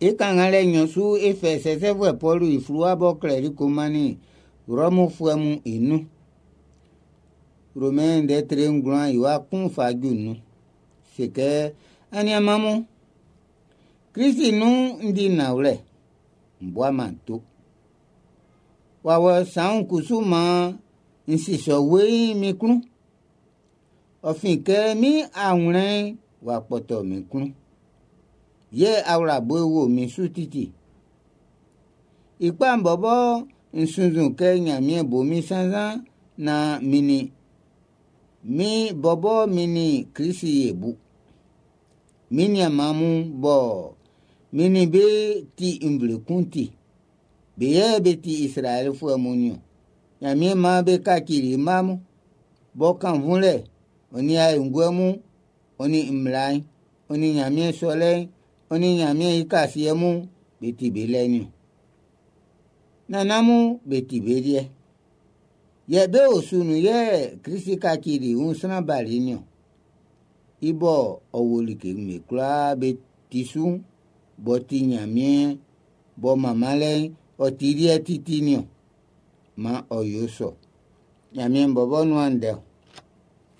e kangale nyosu e fesese vwe polu iflua bo clerico mani romu fuemu inu romain de triangulan iwa kun faju nu seke ani amamu Kristi nu ndi naule mbwa manto wawa saun kusuma insiso we mikun ofin ke mi awren wa poto mikun ye awra bowo mi sutiti ipa mbobo nsunzun ke nyamie bomi sanzan na mi bobo mini Kristi yebu mini amamu bo mini be ti imble kunti be ti Israel fu amunyo nyamie ma be kakiri mamu bo kan vunle oni ay ngwemu oni imlai oni nyamie sole oni nyamie ikasiemu beti belenyo nanamu beti belie ye be osunu ye Kristi kakiri unsana balinyo ibo owolike mekla betisu boti nyamie bo mamale otirie titinyo ma oyoso nyamie bobo nuande